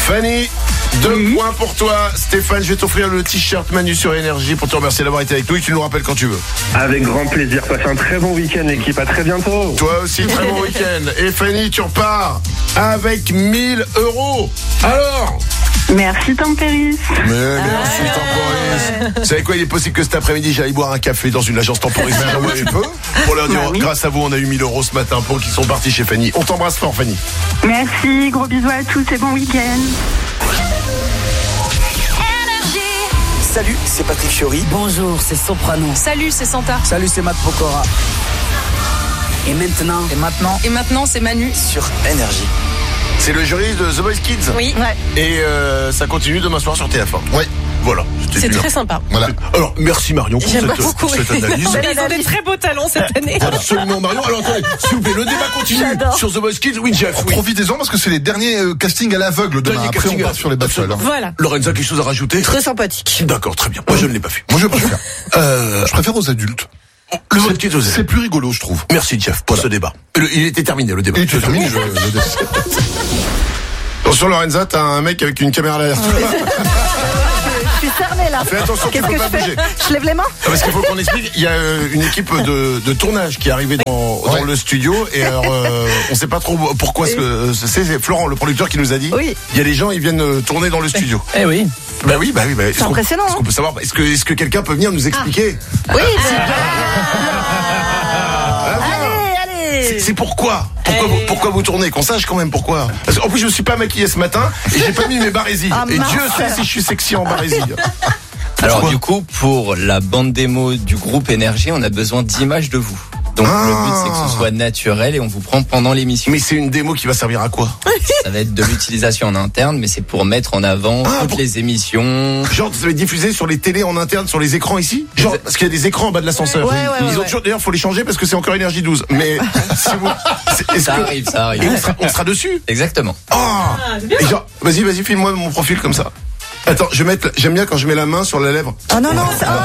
Fanny, 2 points pour toi. Stéphane, je vais t'offrir le t-shirt Manu sur Énergie pour te remercier d'avoir été avec nous et tu nous rappelles quand tu veux. Avec grand plaisir. Passez un très bon week-end, l'équipe. À très bientôt. Toi aussi, très bon week-end. Et Fanny, tu repars avec 1 000 €. Alors Merci Tempéris. Mais merci Temporis. Vous savez quoi, il est possible que cet après-midi j'aille boire un café dans une agence Temporis pour leur dire grâce à vous on a eu 1 000 € ce matin pour qu'ils sont partis chez Fanny. On t'embrasse fort Fanny. Merci, gros bisous à tous et bon week-end. Salut, c'est Patrick Fiori. Bonjour, c'est Soprano. Salut, c'est Santa. Salut, c'est Matt Pokora. Et maintenant, c'est Manu. Sur Énergie. C'est le jury de The Voice Kids. Oui. Ouais. Et ça continue demain soir sur TF1. Ouais. Voilà. C'est très sympa. Voilà. Alors, merci Marion pour J'aime cette beaucoup, analyse. Ils ont des très beaux talents cette année. Absolument Marion. Alors attendez, s'il vous plaît, le débat continue sur The Voice Kids. Oui, Jeff. Oui. Profitez-en parce que c'est les derniers castings à l'aveugle demain. Dernier Après, casting on part sur les battles. Voilà. Lorenza, quelque chose à rajouter? Très sympathique. D'accord, très bien. Moi, je ne l'ai pas fait. Moi, je préfère. Je préfère aux adultes. Le Voice Kids, C'est plus rigolo, je trouve. merci Jeff pour ce débat. Il était terminé le débat. Et tu termines, Attention Lorenza, t'as un mec avec une caméra derrière toi. Je suis cernée là. Fais attention, tu peux pas bouger. Je lève les mains. Parce qu'il faut qu'on explique, il y a une équipe de tournage qui est arrivée dans le studio et alors on sait pas trop pourquoi c'est Florent le producteur qui nous a dit. Oui. Il y a des gens ils viennent tourner dans le studio. Eh oui. Bah oui. C'est impressionnant. Est-ce qu'on peut savoir est-ce que quelqu'un peut venir nous expliquer? Oui. C'est pourquoi vous tournez, qu'on sache quand même pourquoi. Parce qu'en plus je me suis pas maquillé ce matin et j'ai pas mis mes barésilles. Et Dieu sait si je suis sexy en barésilles. Alors du coup, pour la bande démo du groupe Énergie, on a besoin d'images de vous. Donc le but c'est que ce soit naturel et on vous prend pendant l'émission. Mais c'est une démo qui va servir à quoi? Ça va être de l'utilisation en interne, mais c'est pour mettre en avant toutes les émissions. Genre ça va être diffusé sur les télés en interne, sur les écrans ici? Genre parce qu'il y a des écrans en bas de l'ascenseur. Ils ont toujours, d'ailleurs faut les changer parce que c'est encore Énergie 12. Mais si vous, ça arrive. Et on sera dessus? Exactement. Et genre, vas-y, filme-moi mon profil comme ça. Attends, j'aime bien quand je mets la main sur la lèvre. Oh non,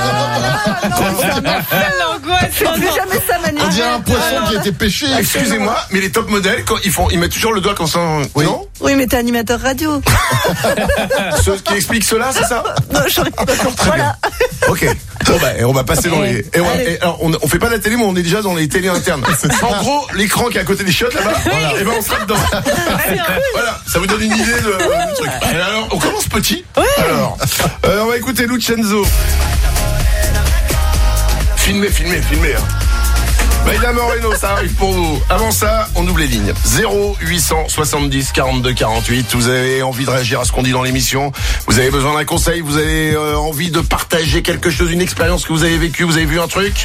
L'angoisse. je fais jamais ça, Manu. On dirait un poisson qui a été pêché. Excusez-moi, mais les top modèles, quand ils mettent toujours le doigt quand ça. Oui. Non? Oui, mais t'es animateur radio. Ceux qui expliquent cela, c'est ça? Non, j'aurais pas compris. Voilà. Ok. Bon et on va passer dans les. Alors, on fait pas la télé, mais on est déjà dans les télés internes. En gros, l'écran qui est à côté des chiottes là-bas. Voilà. Et ben on sera dedans. Voilà, ça vous donne une idée du truc. Et alors, on commence petit. Alors, on va écouter Lucenzo. Filmez. Hein. Maïda Moreno, ça arrive pour vous. Avant ça, on ouvre les lignes. 0870 42 48. Vous avez envie de réagir à ce qu'on dit dans l'émission. Vous avez besoin d'un conseil. Vous avez envie de partager quelque chose, une expérience que vous avez vécue. Vous avez vu un truc.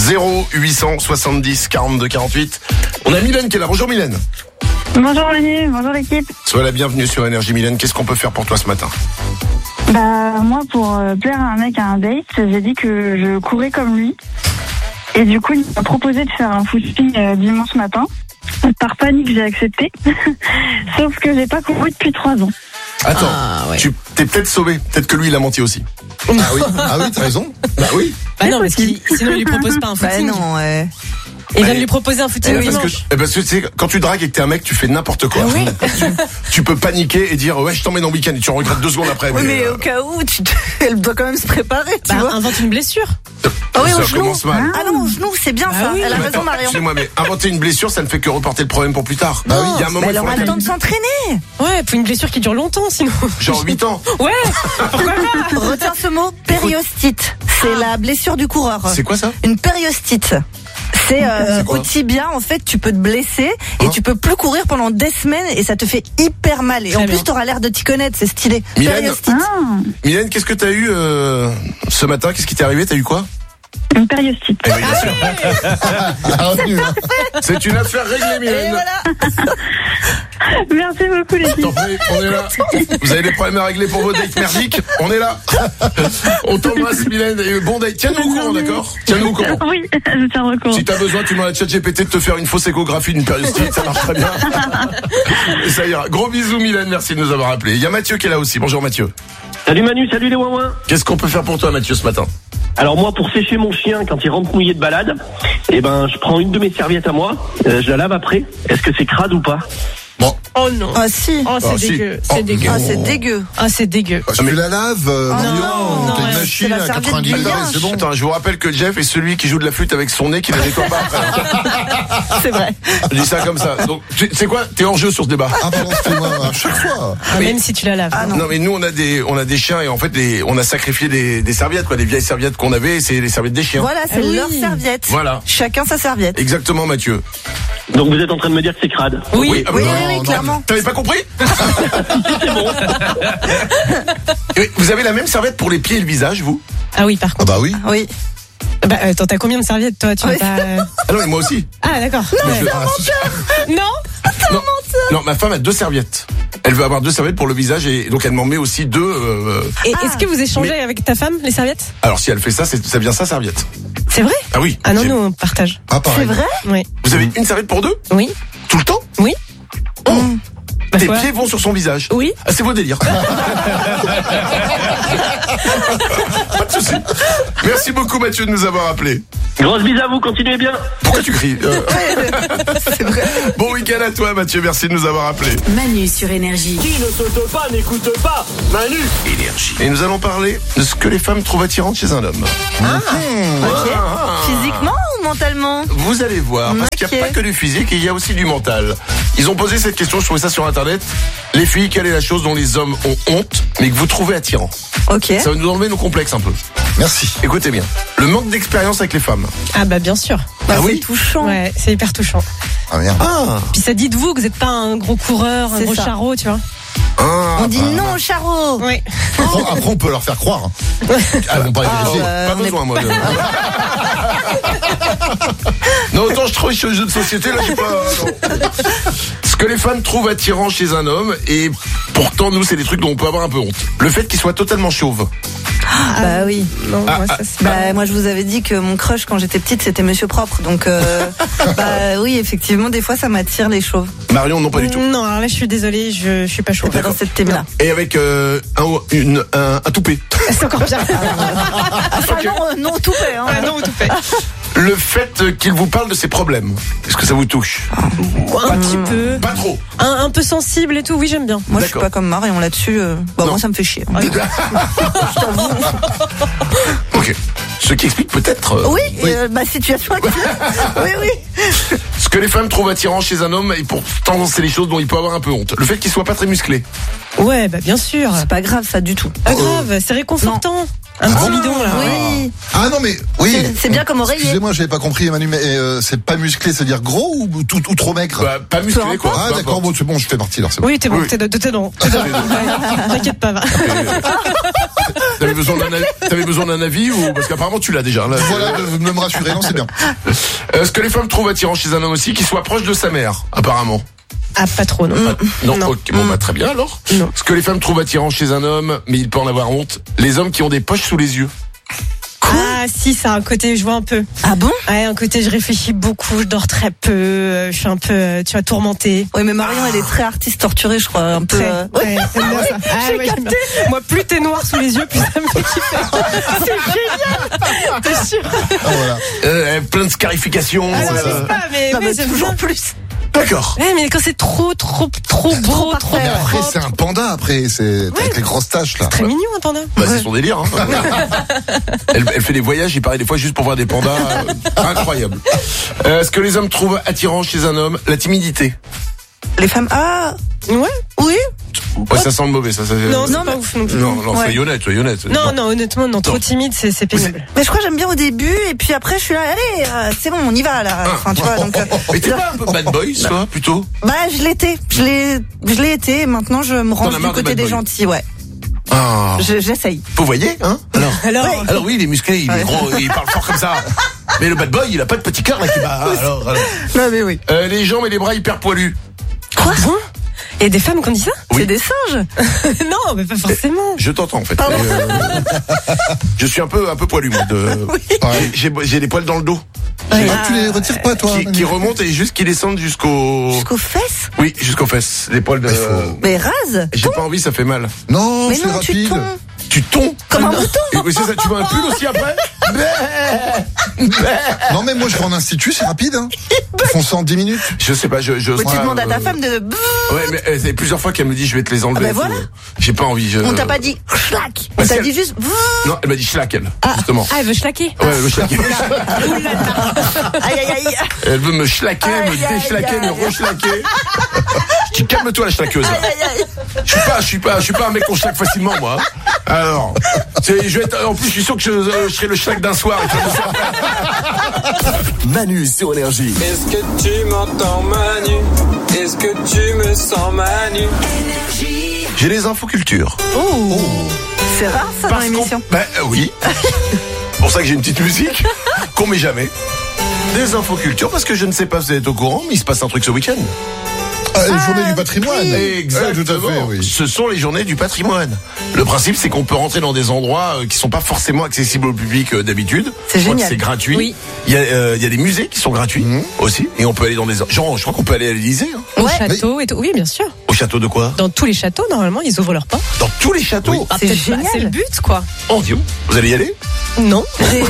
0870 42 48. On a Mylène qui est là. Bonjour Mylène. Bonjour Manu, bonjour l'équipe. Sois la bienvenue sur Énergie Mylène. Qu'est-ce qu'on peut faire pour toi ce matin? Moi pour plaire à un mec à un date, j'ai dit que je courais comme lui. Et du coup, il m'a proposé de faire un footing dimanche matin. Par panique, j'ai accepté. Sauf que j'ai pas couru depuis 3 ans. Attends, tu t'es peut-être sauvé. Peut-être que lui, il a menti aussi. Ah oui, t'as raison. Bah oui. Bah non, parce qu'il sinon il lui propose pas un footing. Bah non, Il vient de lui proposer un footing dimanche. Parce que tu sais, quand tu dragues et que t'es un mec, tu fais n'importe quoi. Tu peux paniquer et dire ouais, je t'emmène en week-end et tu regrettes 2 secondes après. Oui, mais au cas où, elle doit quand même se préparer, tu vois. Invente une blessure. Ah oui, ça au genou. commence mal. Ah non, au genou, c'est bien ça. oui. Elle a Mais raison, attends, Marion. excusez-moi, mais inventer une blessure, ça ne fait que reporter le problème pour plus tard. Non, Il y a un moment mais elle il faut aura le temps de s'entraîner. Ouais, faut une blessure qui dure longtemps sinon. genre 8 ans. Ouais, pourquoi pas? Retiens ce mot, périostite. C'est la blessure du coureur. C'est quoi ça? Une périostite. C'est quoi au tibia, en fait, tu peux te blesser et tu peux plus courir pendant des semaines et ça te fait hyper mal. Et Très en bien. plus, t'auras l'air de t'y connaître, c'est stylé. Mylène. Périostite. Mylène, qu'est-ce que t'as eu ce matin? Qu'est-ce qui t'est arrivé? T'as eu quoi? Une périostite. Eh ben, bien sûr. C'est une affaire réglée, Et Mylène. voilà. Merci beaucoup l'équipe. T'en prie, on est là. Vous avez des problèmes à régler pour vos dates merdiques? On est là. On t'embrasse, Mylène. Et bon date. Tiens-nous au courant, d'accord? Tiens-nous au courant. Oui, je tiens au courant. Si t'as besoin, tu demandes à ChatGPT de te faire une fausse échographie d'une périostite, ça marche très bien. Et ça ira. Gros bisous, Mylène. Merci de nous avoir appelés. Il y a Mathieu qui est là aussi. Bonjour, Mathieu. Salut Manu, salut les ouin-ouin. Qu'est-ce qu'on peut faire pour toi, Mathieu, ce matin? Alors moi, pour sécher mon chien quand il rentre mouillé de balade, je prends une de mes serviettes à moi, je la lave après. Est-ce que c'est crade ou pas? Bon, Oh non. Ah si. Oh, c'est Ah, si. dégueu. Oh, C'est dégueu. Ah, c'est dégueu. Ah, c'est dégueu. Parce que tu la laves, non, t'as une c'est machine la à serviette 90 du degrés, linge. c'est bon. Attends, je vous rappelle que Jeff est celui qui joue de la flûte avec son nez qui la nettoie pas après. C'est vrai. Je dis ça comme ça. Donc, c'est quoi? T'es hors jeu sur ce débat. Ah pardon, excuse-moi, à chaque fois. Ah, même si tu la laves. Ah non. Non mais nous on a des chiens et en fait on a sacrifié des serviettes quoi, des vieilles serviettes qu'on avait et c'est les serviettes des chiens. Voilà, c'est Ah oui. leur serviette. Voilà. Chacun sa serviette. Exactement Mathieu. Donc vous êtes en train de me dire que c'est crade. Oui. Ah, Oui, bah, oui, non, clairement. T'avais pas compris? Et vous avez la même serviette pour les pieds et le visage vous? Ah oui, par Ah contre. bah oui. Oui. Bah, attends, t'as combien de serviettes, toi? Tu Oui. vas pas... Ah non mais moi aussi. Ah, d'accord. Non? Non, ma femme a 2 serviettes. Elle veut avoir 2 serviettes pour le visage et donc elle m'en met aussi 2. Et est-ce que vous échangez avec ta femme, les serviettes? Alors si elle fait ça, ça vient sa serviette. C'est vrai? Ah oui. Ah non, nous, on partage. Ah pareil. C'est vrai? Oui. Vous avez une serviette pour 2? Oui. Tout le temps? Oui. Bah, Tes quoi? pieds vont sur son visage. Oui. Ah, c'est vos délires. Pas de souci. Merci beaucoup Mathieu de nous avoir appelés. Grosse bise à vous, continuez bien. Pourquoi tu cries Bon week-end à toi Mathieu, merci de nous avoir appelés. Manu sur Énergie. Qui ne saute pas n'écoute pas. Manu. Énergie. Et nous allons parler de ce que les femmes trouvent attirant chez un homme. Ok. Physiquement ou mentalement? Vous allez voir, parce qu'il n'y a Ok. pas que du physique, il y a aussi du mental. Ils ont posé cette question, je trouvais ça sur internet. Les filles, quelle est la chose dont les hommes ont honte, mais que vous trouvez attirant? Ok. Ça va nous enlever nos complexes un peu. Merci. Écoutez bien. Le manque d'expérience avec les femmes. Ah bah bien sûr. Bah, Ah c'est oui. touchant. Ouais, c'est hyper touchant. Ah merde. Ah, Puis ça dit de vous que vous n'êtes pas un gros coureur, un C'est gros ça. charreau, tu vois. On dit non, Charo. Oui. Après, on peut leur faire croire. ah, vont pas vérifier. pas besoin moi. Non, autant je trouve chez les jeux de société, là j'ai pas... non. Ce que les femmes trouvent attirant chez un homme, et pourtant nous c'est des trucs dont on peut avoir un peu honte. Le fait qu'il soit totalement chauve. Bah oui. Non, moi, ça, c'est pas... Bah moi je vous avais dit que mon crush quand j'étais petite c'était Monsieur Propre, donc bah oui effectivement des fois ça m'attire les chauves. Marion, non pas du tout. Non, alors là, je suis désolée, je suis pas chaude. Pas dans cette thème là. Et avec un toupet. C'est encore pire. Ah ça non tout fait hein. Ah non, tout fait. Le fait qu'il vous parle de ses problèmes, est-ce que ça vous touche? Un petit peu. Pas trop. Un peu sensible et tout, oui, j'aime bien. Moi je suis D'accord. pas comme Marion là-dessus. Bah Non. moi ça me fait chier. Ok. Ce qui explique peut-être Oui, ma situation actuelle. Oui oui. ce que les femmes trouvent attirant chez un homme, et pourtant c'est les choses dont il peut avoir un peu honte. Le fait qu'il soit pas très musclé. Ouais, bah bien sûr. C'est pas grave ça du tout. Pas grave, c'est réconfortant. Un petit bidon là. Oui. Ah non mais oui. C'est bien comme oreiller. Excusez-moi, j'avais pas compris Emmanuel, mais c'est pas musclé, c'est-à-dire gros ou trop maigre? Bah, pas musclé Peu quoi. Ah peu d'accord, importe. bon, c'est bon, je fais partie alors, c'est bon. Oui, t'es bon, Oui. t'es dedans. T'es dedans. Ouais, t'inquiète pas, va. T'avais besoin d'un avis ou parce qu'apparemment tu l'as déjà. Là. Voilà, de me rassurer, non, c'est bien. Ce que les femmes trouvent attirant chez un homme aussi, qu'il soit proche de sa mère, apparemment. Ah, pas trop, non. Non, Non. ok, bon bah très bien alors. Non. Ce que les femmes trouvent attirant chez un homme, mais il peut en avoir honte, les hommes qui ont des poches sous les yeux. Ah, si, ça a un côté, je vois un peu. Ah bon? Ouais, un côté, je réfléchis beaucoup, je dors très peu, je suis un peu, tu vois, tourmentée. Oui mais Marion elle est très artiste torturée je crois un peu. Très. Ouais, j'aime bien ça. Ah, ouais, j'aime bien. Moi, plus t'es noir sous les yeux, plus ça me fait kiffer. C'est génial. T'es sûr? Ah voilà. Plein de scarifications. Ah, non, je sais pas, mais Non, ouais, mais j'aime toujours bien. plus. D'accord. Ouais, mais quand c'est trop beau, trop parfait. Après, c'est un panda, après, c'est avec les grosses taches, là. très mignon, un panda. Bah c'est son délire. Hein. Elle fait des voyages, il paraît des fois juste pour voir des pandas. Incroyable. Ce que les hommes trouvent attirant chez un homme, la timidité. Les femmes Ouais. oui. Ouais, ça sent le mauvais, ça. Non, c'est Non, pas mais- ouf non plus. Non, Ouais. soyez honnête, soyez honnête. Non, honnêtement, non, trop timide, c'est pénible. Mais je crois que j'aime bien au début et puis après je suis là allez c'est bon on y va là. Enfin tu vois donc. Mais t'es pas un peu bad boy, toi, plutôt? Bah je l'étais, je l'ai été et maintenant je me T'en range as du marre des côté bad des boys. gentils ouais. Ah. J'essaye. Vous voyez, hein? Alors oui, il est musclé, il est gros, il parle fort comme ça. Mais le bad boy, il a pas de petit cœur là qui bat. Alors. Non mais oui. Les jambes et les bras hyper poilus. Quoi? Il y a des femmes qui ont dit ça? Oui. C'est des singes. Non, mais pas forcément. Je t'entends en fait. Je suis un peu poilu moi. J'ai des poils dans le dos. Ah, tu les retires pas, toi? Qui remontent et juste qui descendent jusqu'aux fesses. Oui, jusqu'aux fesses. Des poils de. Mais rase. J'ai pas envie, ça fait mal. Non, Mais c'est non tu rapide. tombes Tu tonds comme un mouton. Et oui, c'est ça. Tu veux un pull aussi après? Non, mais moi, je vais en institut, c'est rapide. Hein. Ils font ça en 10 minutes. Je sais pas, Tu demandes à ta femme de... Ouais, mais c'est plusieurs fois qu'elle me dit je vais te les enlever. Ah bah voilà. J'ai pas envie. On t'a pas dit schlack. On t'a dit juste... Non, elle m'a dit schlack, elle, justement. Ah, elle veut schlaquer. Ouais, elle veut schlaquer. Aïe, aïe, aïe. Elle veut me schlaquer, me déchlaquer, me rechlaquer. Je dis calme-toi la schlaqueuse. Je suis pas un mec qu'on schlaque facilement, moi. Alors, je vais être, en plus, je suis sûr que je serai le schlack d'un soir. Manu sur Énergie. Est-ce que tu m'entends, Manu? Est-ce que tu me sens, Manu? J'ai les infos culture. C'est rare ça dans l'émission. Oui. C'est pour ça que j'ai une petite musique qu'on met jamais. Des infos culture, parce que je ne sais pas si vous êtes au courant, mais il se passe un truc ce week-end. Les journées du patrimoine. Exactement. Tout à fait, oui. Ce sont les journées du patrimoine. Le principe, c'est qu'on peut rentrer dans des endroits qui sont pas forcément accessibles au public d'habitude. C'est génial. C'est gratuit. Oui. Il y a des musées qui sont gratuits aussi, et on peut aller dans des je crois qu'on peut aller à l'Élysée. Hein. Au château et tout. Oui, bien sûr. Au château de quoi? Dans tous les châteaux, normalement, ils ouvrent leurs portes. Dans tous les châteaux. Ah, C'est peut-être pas, génial. c'est le but, quoi. Oh Dieu, vous allez y aller? Non.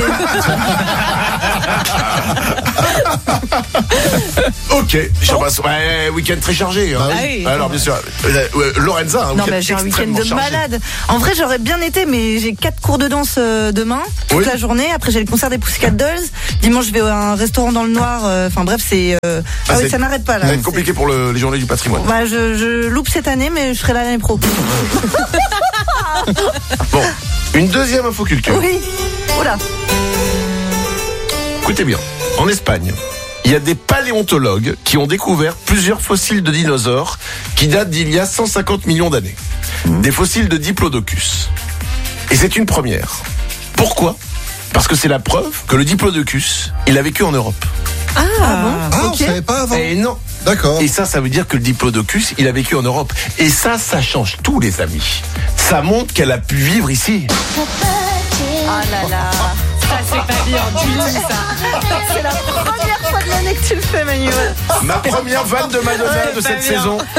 Ok, j'embrasse. Ouais, week-end très chargé. Hein. Ah oui. Alors bien sûr, Lorenza, un Non, week-end mais j'ai un week-end extrêmement de chargé. malade. En vrai, j'aurais bien été, mais j'ai 4 cours de danse demain, toute la journée. Après, j'ai le concert des Pussycat Dolls. Dimanche, je vais à un restaurant dans le noir. Enfin bref, c'est. Ça n'arrête pas là. Ça va être compliqué pour les journées du patrimoine. Bah, je loupe cette année, mais je serai là l'année pro. Bon, une deuxième info culture. Oui. Oula. Écoutez bien, en Espagne, il y a des paléontologues qui ont découvert plusieurs fossiles de dinosaures qui datent d'il y a 150 millions d'années. Des fossiles de Diplodocus. Et c'est une première. Pourquoi? Parce que c'est la preuve que le Diplodocus, il a vécu en Europe. Ah bon? Ah, Ok. on savait pas avant. Et non. D'accord. Et ça veut dire que le Diplodocus, il a vécu en Europe. Et ça change tout, les amis. Ça montre qu'elle a pu vivre ici. Ah là là. Ça, c'est pas bien du tout, ça. C'est la première fois de l'année que tu le fais, Manuel. Ma première vanne de Madonna de cette saison.